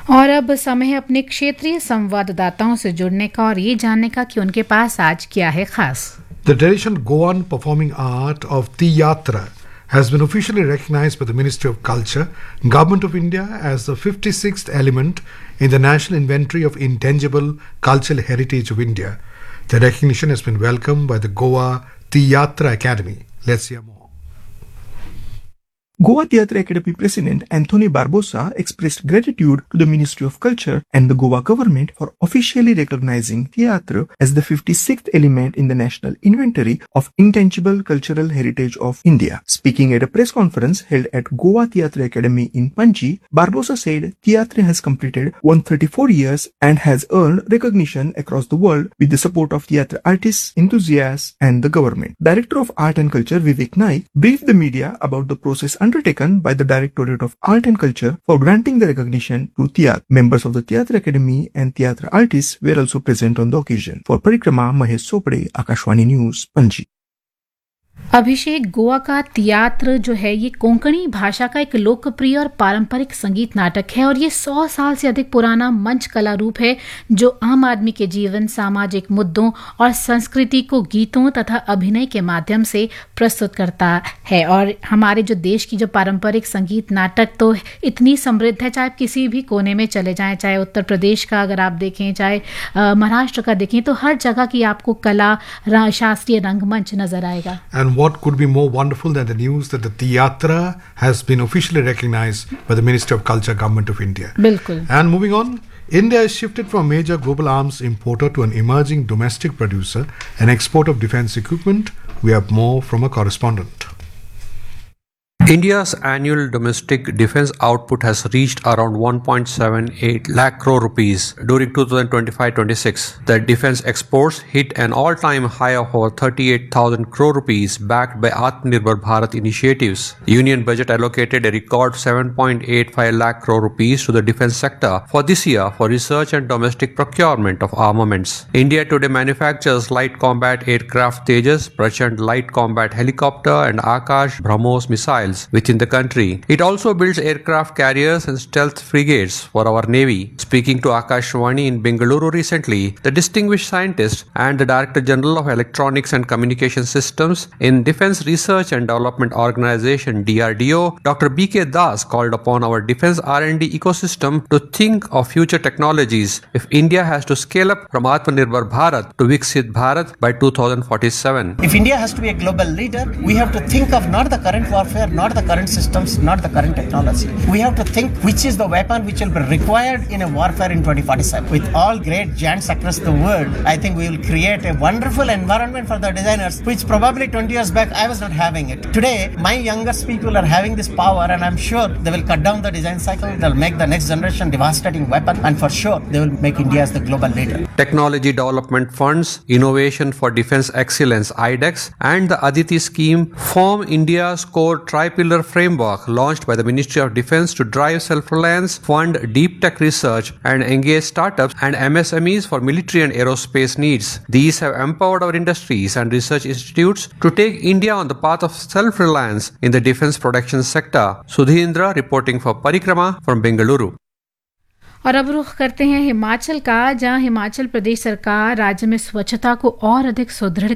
और अब समय है अपने क्षेत्रीय संवाददाताओं से जुड़ने का और ये जानने का कि उनके पास आज क्या है खास। The traditional Goan performing art of Tiyatra has been officially recognized by the Ministry of Culture, Government of India as the 56th element in the National Inventory of Intangible Cultural Heritage of India. The recognition has been welcomed by the Goa Tiyatra Academy. Let's hear more. Goa Theatre Academy President Anthony Barbosa expressed gratitude to the Ministry of Culture and the Goa government for officially recognizing theatre as the 56th element in the National Inventory of Intangible Cultural Heritage of India. Speaking at a press conference held at Goa Theatre Academy in Panji, Barbosa said theatre has completed 134 years and has earned recognition across the world with the support of theatre artists, enthusiasts and the government. Director of Art and Culture Vivek Naik briefed the media about the process undertaken by the Directorate of Art and Culture for granting the recognition to theatre. Members of the Theatre Academy and theatre artists were also present on the occasion. For Parikrama, Mahesh Sopade, Akashwani News, Panji. अभिषेक, गोवा का तियात्र जो है ये कोंकणी भाषा का एक लोकप्रिय और पारंपरिक संगीत नाटक है और ये 100 साल से अधिक पुराना मंच कला रूप है जो आम आदमी के जीवन, सामाजिक मुद्दों और संस्कृति को गीतों तथा अभिनय के माध्यम से प्रस्तुत करता है। और हमारे जो देश की जो पारंपरिक संगीत नाटक तो इतनी समृद्ध है, चाहे किसी भी कोने में चले जाएं, चाहे उत्तर प्रदेश का अगर आप देखें, चाहे महाराष्ट्र का देखें, तो हर जगह की आपको कला, शास्त्रीय रंगमंच नजर आएगा। And what could be more wonderful than the news that the Tiyatra has been officially recognized by the Ministry of Culture, Government of India. बिल्कुल। And moving on, India has shifted from a major global arms importer to an emerging domestic producer and exporter of defense equipment. We have more from a correspondent. India's annual domestic defense output has reached around 1.78 lakh crore rupees during 2025-26. The defense exports hit an all-time high of over 38,000 crore rupees backed by Atmanirbhar Bharat initiatives. The union budget allocated a record 7.85 lakh crore rupees to the defense sector for this year for research and domestic procurement of armaments. India today manufactures light combat aircraft Tejas, Prachand light combat helicopter and Akash BrahMos missiles within the country. It also builds aircraft carriers and stealth frigates for our Navy. Speaking to Akashwani in Bengaluru recently, the distinguished scientist and the Director General of Electronics and Communication Systems in Defense Research and Development Organization DRDO, Dr. B.K. Das called upon our defense R&D ecosystem to think of future technologies if India has to scale up from Atmanirbhar Bharat to Viksit Bharat by 2047. If India has to be a global leader, we have to think of not the current warfare, not the current systems, not the current technology. We have to think which is the weapon which will be required in a warfare in 2047. With all great giants across the world, I think we will create a wonderful environment for the designers, which probably 20 years back I was not having it. Today, my youngest people are having this power and I'm sure they will cut down the design cycle, they'll make the next generation devastating weapon and for sure they will make India as the global leader. Technology Development Funds, Innovation for Defense Excellence IDEX and the Aditi scheme form India's core tri-pillar framework launched by the Ministry of Defense to drive self-reliance, fund deep tech research and engage startups and MSMEs for military and aerospace needs. These have empowered our industries and research institutes to take India on the path of self-reliance in the defense production sector. Sudhindra reporting for Parikrama from Bengaluru. और अब रुख करते हैं हिमाचल का, जहां हिमाचल प्रदेश सरकार राज्य में स्वच्छता को और अधिक सुदृढ़